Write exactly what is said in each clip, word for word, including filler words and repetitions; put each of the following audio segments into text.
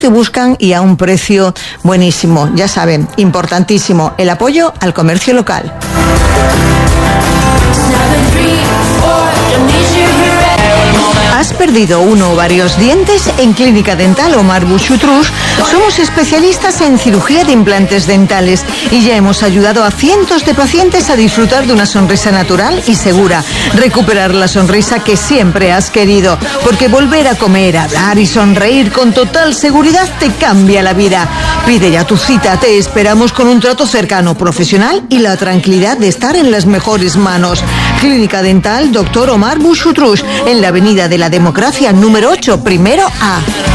que buscan y a un precio buenísimo. Ya saben, importantísimo, el apoyo al comercio local. ¿Has perdido uno o varios dientes? En Clínica Dental Omar Buchutrus somos especialistas en cirugía de implantes dentales y ya hemos ayudado a cientos de pacientes a disfrutar de una sonrisa natural y segura, recuperar la sonrisa que siempre has querido, porque volver a comer, hablar y sonreír con total seguridad te cambia la vida. Pide ya tu cita, te esperamos con un trato cercano, profesional y la tranquilidad de estar en las mejores manos. Clínica Dental Doctor Omar Buchutrus, en la Avenida de la Democracia número ocho, primero A.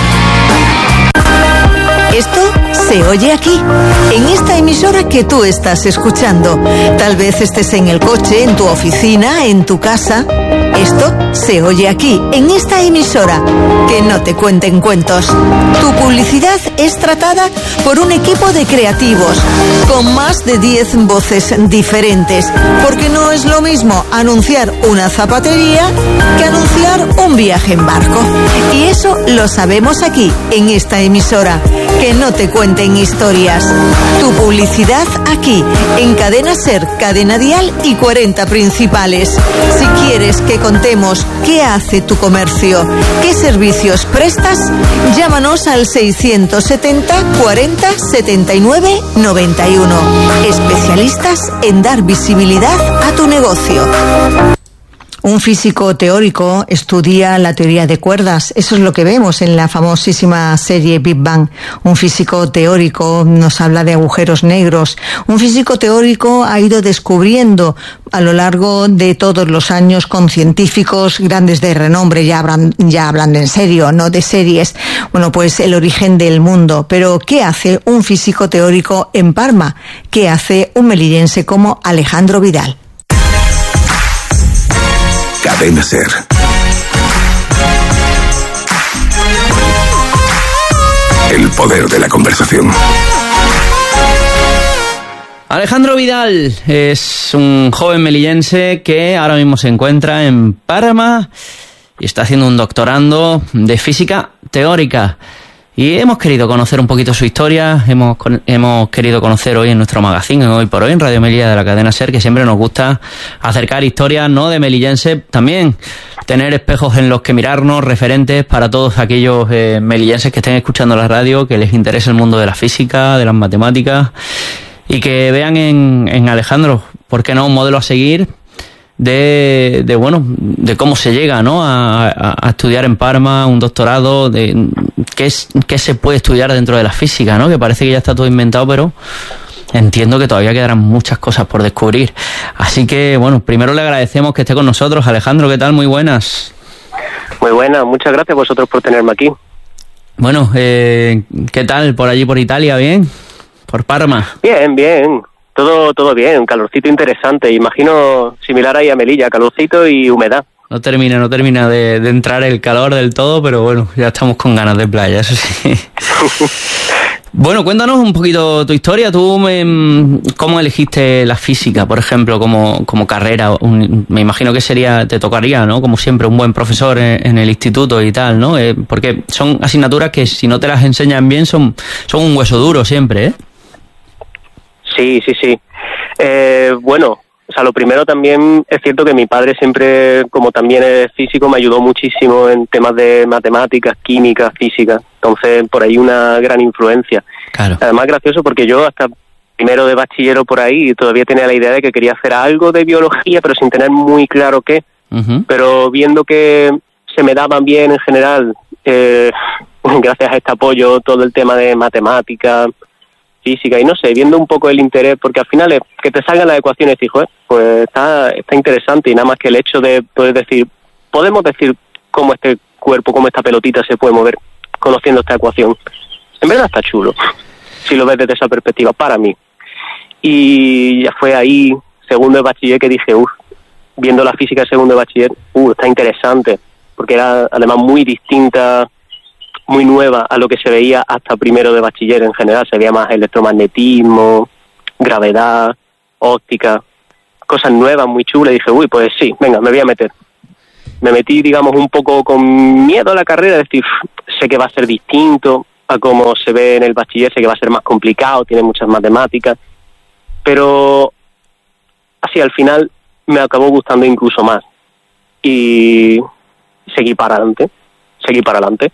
Esto se oye aquí, en esta emisora que tú estás escuchando. Tal vez estés en el coche, en tu oficina, en tu casa. Esto se oye aquí, en esta emisora. Que no te cuenten cuentos. Tu publicidad es tratada por un equipo de creativos, con más de diez voces diferentes. Porque no es lo mismo anunciar una zapatería que anunciar un viaje en barco. Y eso lo sabemos aquí, en esta emisora. Que no te cuenten historias. Tu publicidad aquí, en Cadena Ser, Cadena Dial y cuarenta Principales. Si quieres que contemos qué hace tu comercio, qué servicios prestas, llámanos al seiscientos setenta cuarenta setenta y nueve noventa y uno. Especialistas en dar visibilidad a tu negocio. Un físico teórico estudia la teoría de cuerdas. Eso es lo que vemos en la famosísima serie Big Bang. Un físico teórico nos habla de agujeros negros. Un físico teórico ha ido descubriendo a lo largo de todos los años con científicos grandes de renombre, ya, hablan, ya hablando en serio, no de series, bueno, pues el origen del mundo. Pero ¿qué hace un físico teórico en Parma? ¿Qué hace un melillense como Alejandro Vidal? Cadena Ser. El poder de la conversación. Alejandro Vidal es un joven melillense que ahora mismo se encuentra en Parma y está haciendo un doctorando de física teórica. Y hemos querido conocer un poquito su historia, hemos hemos querido conocer hoy en nuestro magazine, Hoy por Hoy, en Radio Melilla de la Cadena Ser, que siempre nos gusta acercar historias, no de melillense, también tener espejos en los que mirarnos, referentes para todos aquellos eh, melillenses que estén escuchando la radio, que les interese el mundo de la física, de las matemáticas, y que vean en, en Alejandro, ¿por qué no?, un modelo a seguir de, de bueno, de cómo se llega, ¿no?, a, a, a estudiar en Parma un doctorado, de qué es, qué se puede estudiar dentro de la física, ¿no?, que parece que ya está todo inventado, pero entiendo que todavía quedarán muchas cosas por descubrir. Así que, bueno, primero le agradecemos que esté con nosotros. Alejandro, ¿qué tal? Muy buenas. Muy buenas, muchas gracias a vosotros por tenerme aquí. Bueno, eh, ¿qué tal por allí, por Italia? ¿Bien? ¿Por Parma? Bien, bien. Todo todo bien, calorcito interesante. Imagino similar ahí a Melilla, calorcito y humedad. No termina, no termina de, de entrar el calor del todo, pero bueno, ya estamos con ganas de playa, eso sí. Bueno, cuéntanos un poquito tu historia. Tú, me, ¿cómo elegiste la física, por ejemplo, como, como carrera? Un, me imagino que sería, te tocaría, ¿no?, como siempre, un buen profesor en, en el instituto y tal, ¿no? Eh, porque son asignaturas que si no te las enseñan bien son, son un hueso duro siempre, ¿eh? Sí, sí, sí. Eh, bueno, o sea, lo primero también es cierto que mi padre siempre, como también es físico, me ayudó muchísimo en temas de matemáticas, química, física. Entonces, por ahí una gran influencia. Claro. Además, gracioso porque yo hasta primero de bachillero por ahí todavía tenía la idea de que quería hacer algo de biología, pero sin tener muy claro qué. Uh-huh. Pero viendo que se me daban bien en general, eh, gracias a este apoyo, todo el tema de matemáticas, física y no sé, viendo un poco el interés, porque al final es que te salgan las ecuaciones y joder, pues está, está interesante, y nada más que el hecho de poder decir, podemos decir cómo este cuerpo, cómo esta pelotita se puede mover conociendo esta ecuación. En verdad está chulo, si lo ves desde esa perspectiva, para mí. Y ya fue ahí, segundo de bachiller, que dije, uff, viendo la física de segundo de bachiller, uff, está interesante, porque era además muy distinta, muy nueva a lo que se veía hasta primero de bachiller en general. Se veía más electromagnetismo, gravedad, óptica, cosas nuevas, muy chulas. Y dije, uy, pues sí, venga, me voy a meter. Me metí, digamos, un poco con miedo a la carrera, es decir, sé que va a ser distinto, a cómo se ve en el bachiller. Sé que va a ser más complicado, tiene muchas matemáticas, pero así al final me acabó gustando incluso más y seguí para adelante, seguí para adelante.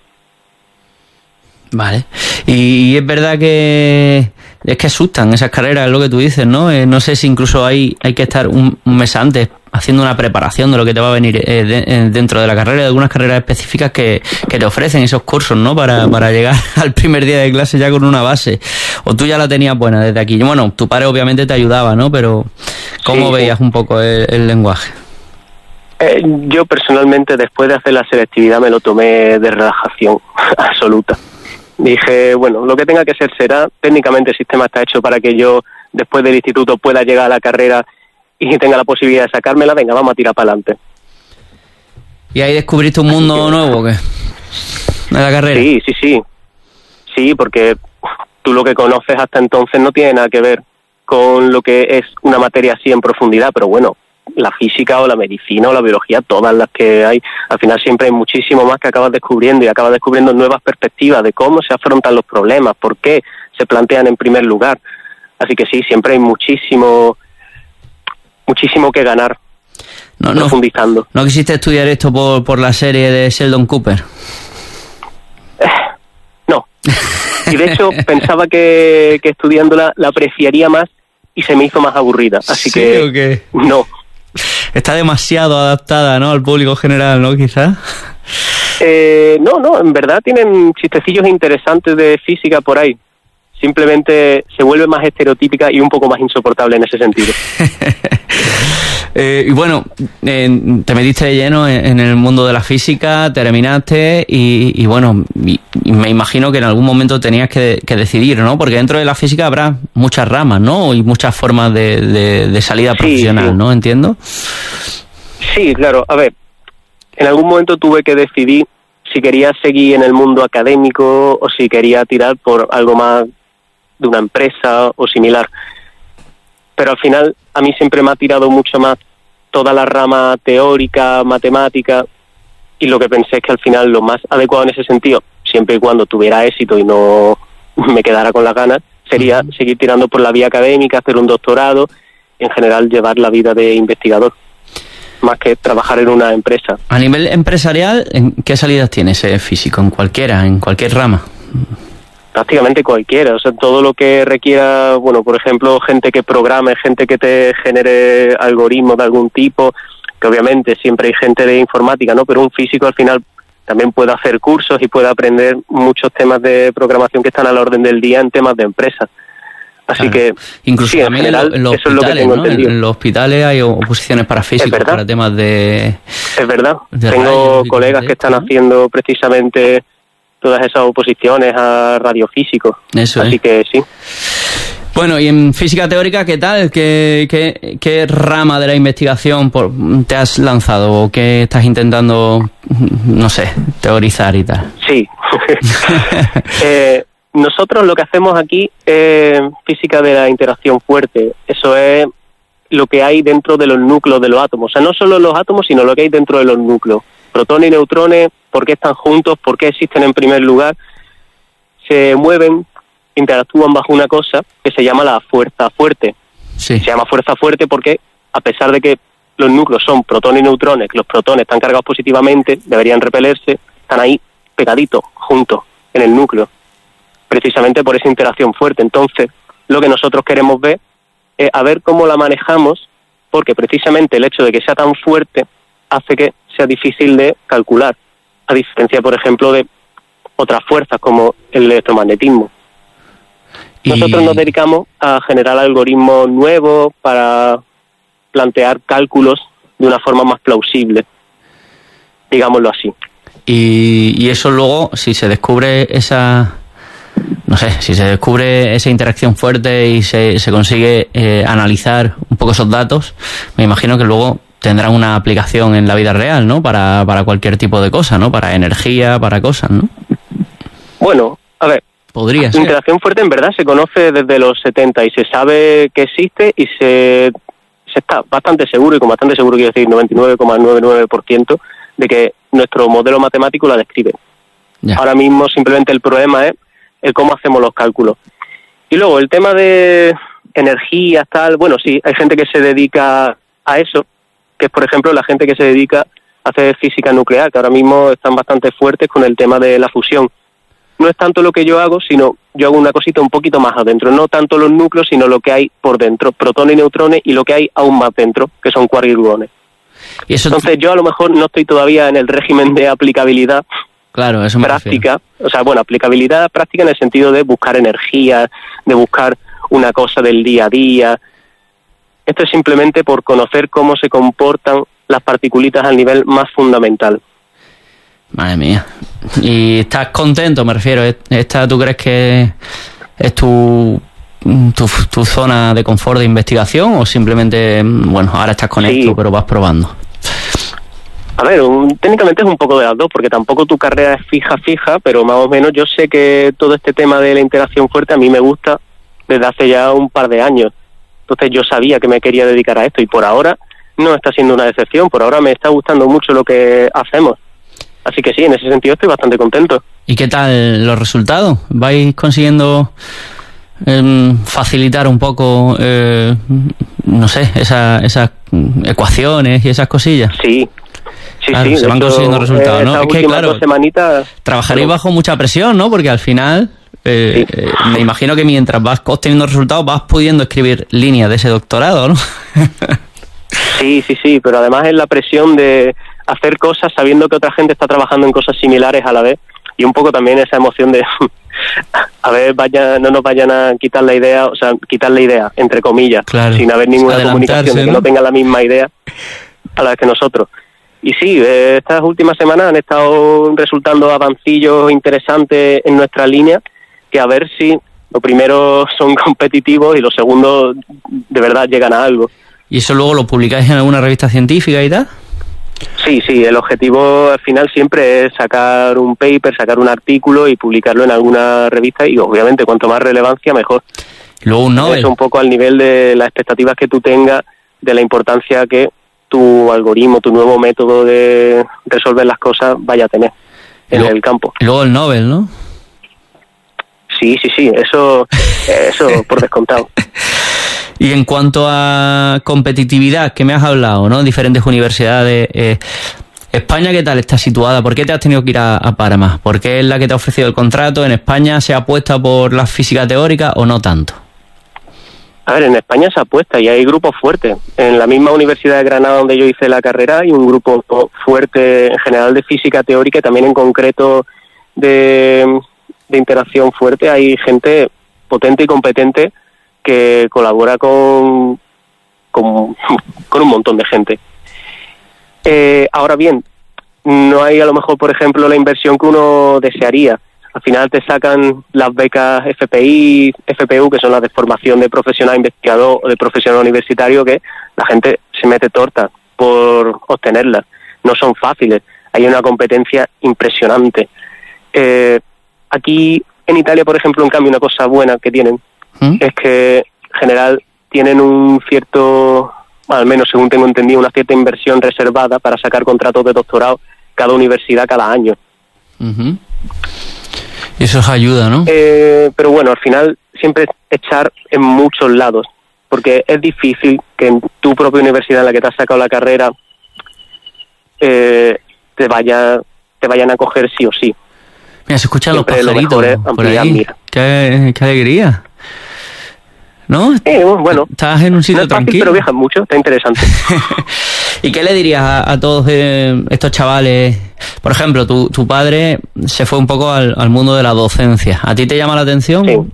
Vale. Y es verdad que es que asustan esas carreras, es lo que tú dices, ¿no? Eh, no sé si incluso hay, hay que estar un, un mes antes haciendo una preparación de lo que te va a venir eh, de, eh, dentro de la carrera, de algunas carreras específicas que, que te ofrecen esos cursos, ¿no? Para, para llegar al primer día de clase ya con una base. O tú ya la tenías buena desde aquí. Bueno, tu padre obviamente te ayudaba, ¿no? Pero ¿cómo sí, veías sí. un poco el, el lenguaje? Eh, yo personalmente, después de hacer la selectividad, me lo tomé de relajación absoluta. Dije, bueno, lo que tenga que ser será. Técnicamente el sistema está hecho para que yo, después del instituto, pueda llegar a la carrera y tenga la posibilidad de sacármela. Venga, vamos a tirar para adelante. ¿Y ahí descubriste un mundo que... nuevo, qué? ¿De la carrera? Sí, sí, sí. Sí, porque tú lo que conoces hasta entonces no tiene nada que ver con lo que es una materia así en profundidad, pero bueno, la física o la medicina o la biología, todas las que hay, al final siempre hay muchísimo más que acabas descubriendo y acabas descubriendo nuevas perspectivas de cómo se afrontan los problemas, por qué se plantean en primer lugar. Así que sí, siempre hay muchísimo muchísimo que ganar no, profundizando. No, ¿No quisiste estudiar esto por, por la serie de Sheldon Cooper? Eh, no. Y de hecho pensaba que, que estudiándola la apreciaría más y se me hizo más aburrida. Así ¿Sí, que o qué? No. Está demasiado adaptada, ¿no? Al público general, ¿no? Quizás. Eh, no, no, en verdad tienen chistecillos interesantes de física por ahí. Simplemente se vuelve más estereotípica y un poco más insoportable en ese sentido. eh, y bueno, eh, te metiste de lleno en, en el mundo de la física, terminaste y, y bueno, y, y me imagino que en algún momento tenías que, que decidir, ¿no? Porque dentro de la física habrá muchas ramas, ¿no? Y muchas formas de, de, de salida sí, profesional, sí. ¿no? ¿Entiendo? Sí, claro. A ver, en algún momento tuve que decidir si quería seguir en el mundo académico o si quería tirar por algo más de una empresa o similar. Pero al final a mí siempre me ha tirado mucho más toda la rama teórica, matemática, y lo que pensé es que al final lo más adecuado en ese sentido, siempre y cuando tuviera éxito y no me quedara con las ganas, sería uh-huh. seguir tirando por la vía académica, hacer un doctorado, en general llevar la vida de investigador, más que trabajar en una empresa. A nivel empresarial, ¿en qué salidas tiene ese físico? ¿En cualquiera? ¿En cualquier rama? Prácticamente cualquiera, o sea, todo lo que requiera, bueno, por ejemplo, gente que programe, gente que te genere algoritmos de algún tipo, que obviamente siempre hay gente de informática, ¿no? Pero un físico al final también puede hacer cursos y puede aprender muchos temas de programación que están a la orden del día en temas de empresas. Así claro. que, incluso sí, también en general, en los eso es lo que tengo ¿no? entendido. En los hospitales hay oposiciones para físicos, para temas de... Es verdad, de tengo colegas que están ¿no? haciendo precisamente todas esas oposiciones a radiofísicos. Eso Así es. que sí. Bueno, y en física teórica, ¿qué tal? ¿Qué, qué, qué rama de la investigación por, te has lanzado o qué estás intentando, no sé, teorizar y tal? Sí. eh, nosotros lo que hacemos aquí es física de la interacción fuerte. Eso es lo que hay dentro de los núcleos de los átomos. O sea, no solo los átomos, sino lo que hay dentro de los núcleos. Protones y neutrones, por qué están juntos, por qué existen en primer lugar, se mueven, interactúan bajo una cosa que se llama la fuerza fuerte. Sí. Se llama fuerza fuerte porque, a pesar de que los núcleos son protones y neutrones, que los protones están cargados positivamente, deberían repelerse, están ahí pegaditos, juntos, en el núcleo, precisamente por esa interacción fuerte. Entonces, lo que nosotros queremos ver es a ver cómo la manejamos, porque precisamente el hecho de que sea tan fuerte hace que sea difícil de calcular, a diferencia, por ejemplo, de otras fuerzas como el electromagnetismo. Y... Nosotros nos dedicamos a generar algoritmos nuevos para plantear cálculos de una forma más plausible, digámoslo así. Y, y eso luego, si se descubre esa... No sé, si se descubre esa interacción fuerte y se, se consigue eh, analizar un poco esos datos, me imagino que luego tendrán una aplicación en la vida real, ¿no? Para, para cualquier tipo de cosa, ¿no? Para energía, para cosas, ¿no? Bueno, a ver, podría la ser. interacción fuerte en verdad se conoce desde los setenta y se sabe que existe y se, se está bastante seguro, y con bastante seguro quiero decir noventa y nueve coma noventa y nueve por ciento, de que nuestro modelo matemático la describe. Ya. Ahora mismo simplemente el problema es el cómo hacemos los cálculos. Y luego el tema de energías, tal, bueno, sí, hay gente que se dedica a eso, que es, por ejemplo, la gente que se dedica a hacer física nuclear, que ahora mismo están bastante fuertes con el tema de la fusión. No es tanto lo que yo hago, sino yo hago una cosita un poquito más adentro, no tanto los núcleos, sino lo que hay por dentro, protones y neutrones, y lo que hay aún más dentro, que son quarks y gluones. ¿Y eso Entonces yo a lo mejor no estoy todavía en el régimen de aplicabilidad claro, eso me práctica, refiero. O sea, bueno, aplicabilidad práctica en el sentido de buscar energía, de buscar una cosa del día a día. Esto es simplemente por conocer cómo se comportan las partículas al nivel más fundamental. Madre mía. ¿Y estás contento, me refiero? ¿Esta tú crees que es tu, tu, tu zona de confort de investigación o simplemente, bueno, ahora estás con sí. esto, pero vas probando? A ver, un, técnicamente es un poco de las dos, porque tampoco tu carrera es fija, fija, pero más o menos yo sé que todo este tema de la interacción fuerte a mí me gusta desde hace ya un par de años. Entonces yo sabía que me quería dedicar a esto y por ahora no está siendo una decepción, por ahora me está gustando mucho lo que hacemos. Así que sí, en ese sentido estoy bastante contento. ¿Y qué tal los resultados? ¿Vais consiguiendo eh, facilitar un poco, eh, no sé, esa, esas ecuaciones y esas cosillas? Sí, sí, claro, sí. Se van hecho, consiguiendo resultados, ¿no? Es que, claro, semanitas, trabajaréis pero... bajo mucha presión, ¿no? Porque al final, eh, sí. eh, me imagino que mientras vas obteniendo resultados vas pudiendo escribir líneas de ese doctorado, ¿no? Sí, sí, sí, pero además es la presión de hacer cosas sabiendo que otra gente está trabajando en cosas similares a la vez y un poco también esa emoción de a ver, vaya, no nos vayan a quitar la idea, o sea, quitar la idea, entre comillas, claro, sin haber ninguna comunicación, de que ¿no? no tengan la misma idea a la que nosotros. Y sí, estas últimas semanas han estado resultando avancillos interesantes en nuestra línea, que a ver si lo primero son competitivos y los segundos de verdad llegan a algo. ¿Y eso luego lo publicáis en alguna revista científica y tal? Sí, sí, el objetivo al final siempre es sacar un paper, sacar un artículo y publicarlo en alguna revista y obviamente cuanto más relevancia mejor. Luego un Nobel. Eso un poco al nivel de las expectativas que tú tengas, de la importancia que tu algoritmo, tu nuevo método de resolver las cosas vaya a tener en luego, el campo. Y luego el Nobel, ¿no? Sí, sí, sí, eso, eso por descontado. Y en cuanto a competitividad, que me has hablado, ¿no? Diferentes universidades. Eh, ¿España qué tal está situada? ¿Por qué te has tenido que ir a, a Parma? ¿Por qué es la que te ha ofrecido el contrato? ¿En España se apuesta por la física teórica o no tanto? A ver, en España se apuesta y hay grupos fuertes. En la misma Universidad de Granada donde yo hice la carrera hay un grupo fuerte en general de física teórica y también en concreto de, de interacción fuerte. Hay gente potente y competente que colabora con, con, con un montón de gente. Eh, ahora bien, no hay a lo mejor, por ejemplo, la inversión que uno desearía. Al final te sacan las becas F P I, F P U, que son las de formación de profesional investigador o de profesional universitario, que la gente se mete torta por obtenerlas. No son fáciles, hay una competencia impresionante. Eh, aquí en Italia, por ejemplo, en cambio, una cosa buena que tienen ¿Mm? es que en general tienen un cierto, al menos según tengo entendido, una cierta inversión reservada para sacar contratos de doctorado cada universidad cada año. Uh-huh. Y eso os ayuda, ¿no? Eh, pero bueno, al final siempre echar en muchos lados, porque es difícil que en tu propia universidad en la que te has sacado la carrera eh, te vaya te vayan a coger sí o sí. Mira, se escuchan los Siempre pajaritos por ahí. Qué, qué alegría. ¿No? Eh, bueno, estás en un sitio no es fácil, tranquilo. Pero viajan mucho, está interesante. ¿Y qué le dirías a, a todos eh, estos chavales? Por ejemplo, tu, tu padre se fue un poco al, al mundo de la docencia. ¿A ti te llama la atención? Sí.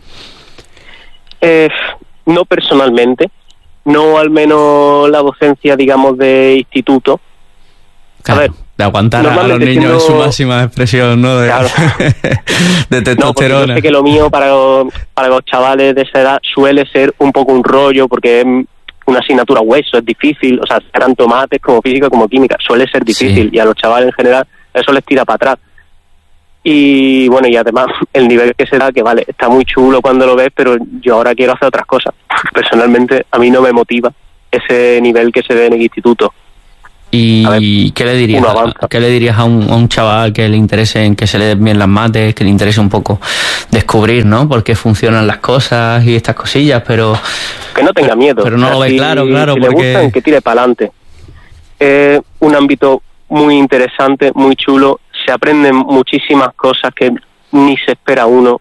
Eh, no personalmente, no al menos la docencia, digamos, de instituto. Claro, a ver, de aguantar a los niños siendo... en su máxima expresión, ¿no? De, claro. de testosterona. No, yo sé que lo mío para los, para los chavales de esa edad suele ser un poco un rollo, porque es una asignatura hueso, es difícil, o sea, tanto mates como física como química, suele ser difícil, sí. Y a los chavales en general eso les tira para atrás. Y bueno, y además el nivel que se da, que vale, está muy chulo cuando lo ves, pero yo ahora quiero hacer otras cosas. Personalmente a mí no me motiva ese nivel que se ve en el instituto. ¿Y ver, qué le dirías a, qué le dirías a un, a un chaval que le interese en que se le den bien las mates, que le interese un poco descubrir, ¿no? Por qué funcionan las cosas y estas cosillas, pero... Que no tenga miedo. Pero no o sea, lo ve si, claro, claro, si porque... le gustan, que tire para adelante. Es un ámbito muy interesante, muy chulo. Se aprenden muchísimas cosas que ni se espera uno.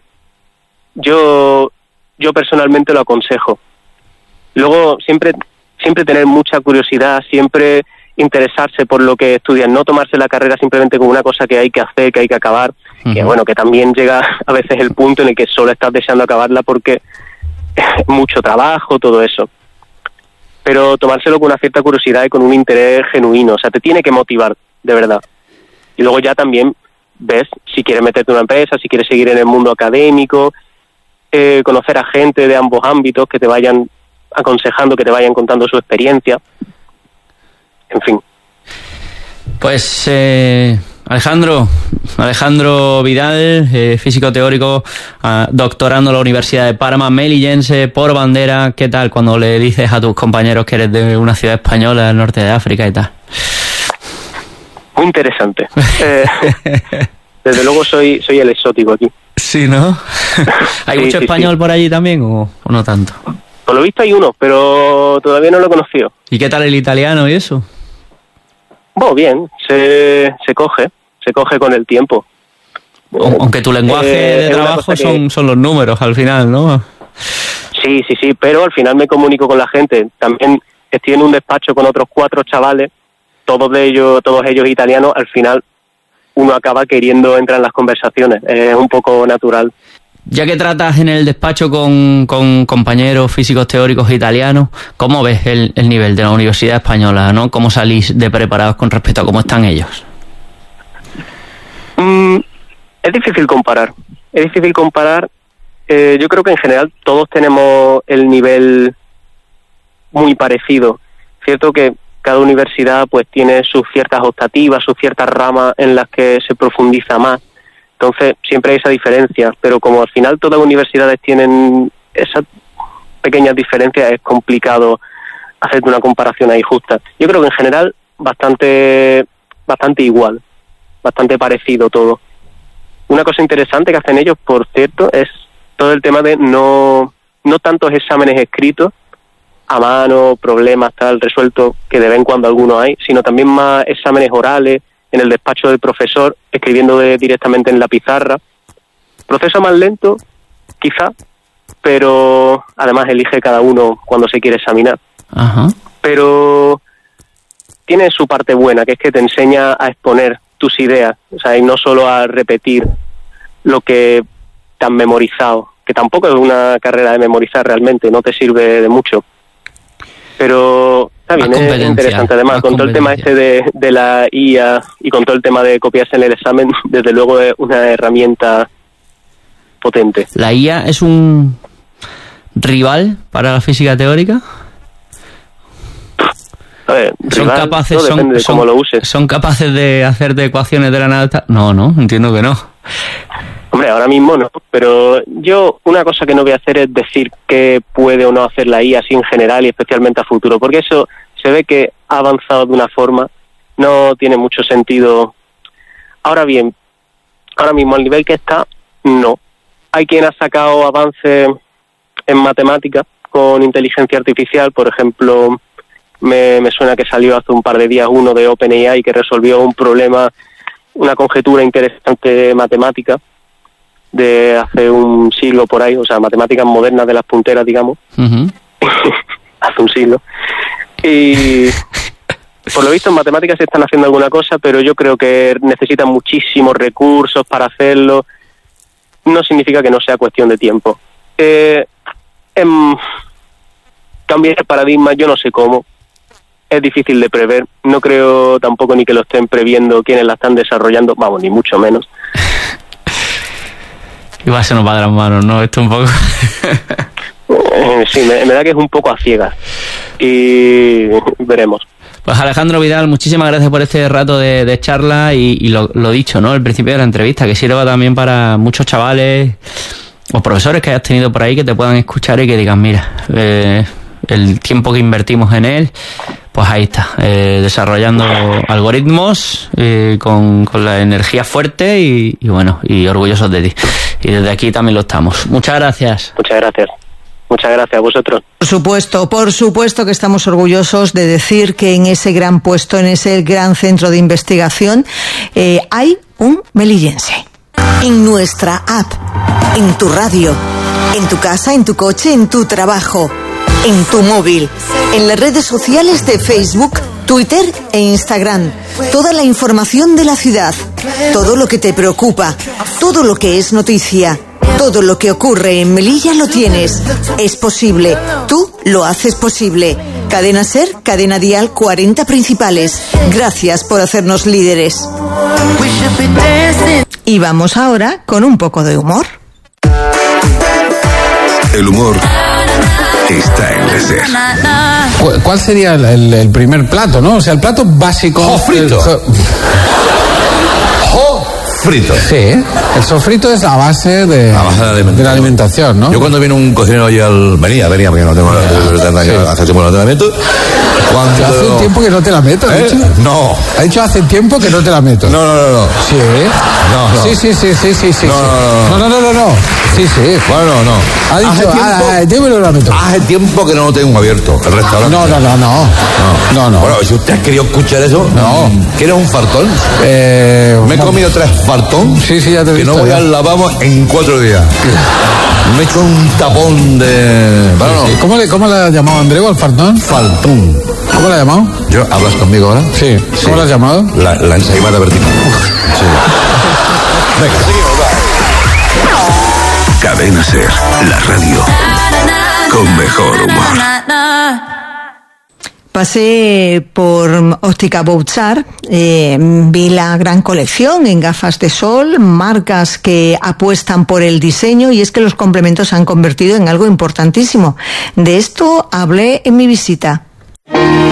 Yo, yo personalmente lo aconsejo. Luego, siempre, siempre tener mucha curiosidad, siempre... interesarse por lo que estudian, no tomarse la carrera simplemente como una cosa que hay que hacer, que hay que acabar, uh-huh. que bueno, que también llega a veces el punto en el que solo estás deseando acabarla porque es mucho trabajo, todo eso. Pero tomárselo con una cierta curiosidad y con un interés genuino, o sea, te tiene que motivar, de verdad. Y luego ya también ves si quieres meterte en una empresa, si quieres seguir en el mundo académico, eh, conocer a gente de ambos ámbitos que te vayan aconsejando, que te vayan contando su experiencia. En fin. Pues eh, Alejandro, Alejandro Vidal, eh, físico teórico, eh, doctorando en la Universidad de Parma, melillense por bandera. ¿Qué tal cuando le dices a tus compañeros que eres de una ciudad española del norte de África y tal? Muy interesante. eh, desde luego soy soy el exótico aquí. Sí, ¿no? ¿Hay sí, mucho sí, español sí. por allí también o, o no tanto? Por lo visto hay uno, pero todavía no lo he conocido. ¿Y qué tal el italiano y eso? Bueno, bien, se, se coge, se coge con el tiempo. Aunque tu lenguaje eh, de trabajo son, que... son los números al final, ¿no? Sí, sí, sí, pero al final me comunico con la gente. También estoy en un despacho con otros cuatro chavales, todos de ellos, todos ellos italianos. Al final uno acaba queriendo entrar en las conversaciones, es un poco natural. Ya que tratas en el despacho con, con compañeros físicos teóricos italianos, ¿cómo ves el, el nivel de la Universidad Española, ¿no? ¿Cómo salís de preparados con respecto a cómo están ellos? Mm, es difícil comparar. Es difícil comparar. Eh, yo creo que en general todos tenemos el nivel muy parecido. Cierto que cada universidad pues tiene sus ciertas optativas, sus ciertas ramas en las que se profundiza más. Entonces, siempre hay esa diferencia, pero como al final todas las universidades tienen esas pequeñas diferencias, es complicado hacer una comparación ahí justa. Yo creo que en general bastante bastante igual, bastante parecido todo. Una cosa interesante que hacen ellos, por cierto, es todo el tema de no, no tantos exámenes escritos, a mano, problemas tal, resueltos, que de vez en cuando algunos hay, sino también más exámenes orales, en el despacho del profesor, escribiendo de, directamente en la pizarra. Proceso más lento, quizá, pero además elige cada uno cuando se quiere examinar. Ajá. Pero tiene su parte buena, que es que te enseña a exponer tus ideas, o sea, y no solo a repetir lo que te han memorizado, que tampoco es una carrera de memorizar realmente, no te sirve de mucho. Pero está bien, es interesante. Además, con todo el tema este de, de la I A y con todo el tema de copiarse en el examen, desde luego es una herramienta potente. ¿La I A es un rival para la física teórica? A ver, son rival, capaces, no, son, depende de son, cómo lo uses. ¿Son capaces de hacerte ecuaciones de la nada? No, no, entiendo que no. Hombre, ahora mismo no, pero yo una cosa que no voy a hacer es decir qué puede o no hacer la I A así en general y especialmente a futuro, porque eso se ve que ha avanzado de una forma, no tiene mucho sentido. Ahora bien, ahora mismo al nivel que está, no. Hay quien ha sacado avances en matemáticas con inteligencia artificial, por ejemplo, me, me suena que salió hace un par de días uno de OpenAI que resolvió un problema, una conjetura interesante matemática de hace un siglo por ahí, o sea, matemáticas modernas de las punteras, digamos, uh-huh. hace un siglo. Y por lo visto en matemáticas se están haciendo alguna cosa, pero yo creo que necesitan muchísimos recursos para hacerlo. No significa que no sea cuestión de tiempo. Eh, em, cambiar el paradigma, yo no sé cómo. Es difícil de prever. No creo tampoco ni que lo estén previendo quienes la están desarrollando, vamos, ni mucho menos. Igual se nos va de las manos, ¿no? Esto un poco... eh, sí, me, me da que es un poco a ciegas. Y veremos. Pues Alejandro Vidal, muchísimas gracias por este rato de, de charla y, y lo, lo dicho, ¿no? El principio de la entrevista, que sirva también para muchos chavales o profesores que hayas tenido por ahí que te puedan escuchar y que digan, mira, eh, el tiempo que invertimos en él, pues ahí está, eh, desarrollando algoritmos eh, con, con la energía fuerte y, y bueno, y orgullosos de ti. Y desde aquí también lo estamos. Muchas gracias. Muchas gracias. Muchas gracias a vosotros. Por supuesto, por supuesto que estamos orgullosos de decir que en ese gran puesto, en ese gran centro de investigación, eh, hay un melillense. En nuestra app, en tu radio, en tu casa, en tu coche, en tu trabajo, en tu móvil, en las redes sociales de Facebook, Twitter e Instagram. Toda la información de la ciudad, todo lo que te preocupa, todo lo que es noticia, todo lo que ocurre en Melilla lo tienes. Es posible, tú lo haces posible. Cadena SER, Cadena Dial, cuarenta principales. Gracias por hacernos líderes. Y vamos ahora con un poco de humor. El humor está en la SER. ¿Cuál sería el, el, el primer plato, no? O sea, el plato básico... ¡Sofrito! Frito. Sí, el sofrito es la base de la, base de la, alimentación. de la alimentación, ¿no? Yo cuando viene un cocinero allí al... Venía, venía, porque no tengo... Ah, sí. Hace tiempo que no te la meto. Cuando... Hace un tiempo que no te la meto, ¿ha ¿Eh? dicho? No. Ha dicho hace tiempo que no te la meto. No, no, no, no. Sí. No, no. Sí, sí, sí, sí, sí, sí. No, no, no, no, no, no, no. Sí, sí. Bueno, no, no. Ha dicho, hace tiempo, ah, yo me lo meto. Hace tiempo que no lo tengo abierto, el restaurante. No, no, no, no. No, no. no. Bueno, si usted ha querido escuchar eso, no. ¿quieres un fartón? Eh, me he comido tres fartón. Sí, sí, ya te he visto. Que no voy ya. al lavabo en cuatro días. Me he hecho un tapón de... Bueno, sí, sí. ¿Cómo le, cómo le ha llamado Andreu al fartón? Faltón. ¿Cómo le ha llamado? Yo, ¿hablas conmigo ahora? Sí. sí. ¿Cómo le has llamado? La, la ensaimada vertical. Sí. Venga, seguimos, va. Cadena SER, la radio con mejor humor. Pasé por Óptica Bouchard, eh, vi la gran colección en gafas de sol, marcas que apuestan por el diseño, y es que los complementos se han convertido en algo importantísimo. De esto hablé en mi visita.